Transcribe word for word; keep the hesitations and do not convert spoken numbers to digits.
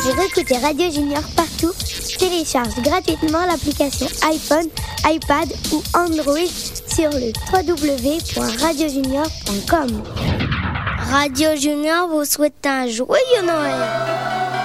Pour écouter Radio Junior partout, télécharge gratuitement l'application iPhone, iPad ou Android sur le w w w point radio junior point com. Radio Junior vous souhaite un joyeux Noël.